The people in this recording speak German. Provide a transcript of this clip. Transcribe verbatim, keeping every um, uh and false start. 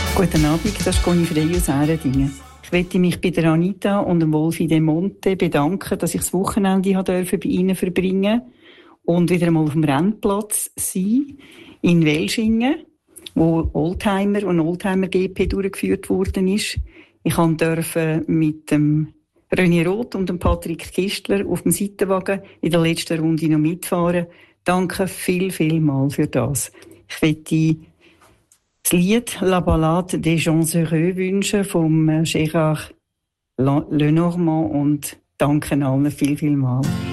Guten Abend, das ist Conny Frey aus Äredingen. Ich möchte mich bei der Anita und dem Wolfi de Monte bedanken, dass ich das Wochenende bei Ihnen verbringen und wieder einmal auf dem Rennplatz sein in Welschingen, wo Oldtimer und Oldtimer G P durchgeführt worden ist. Ich durfte mit dem René Roth und dem Patrick Kistler auf dem Seitenwagen in der letzten Runde noch mitfahren. Danke viel, viel mal für das. Ich möchte das Lied «La Ballade des gens heureux» wünschen vom Gérard Lenormand und danke allen viel, viel mal.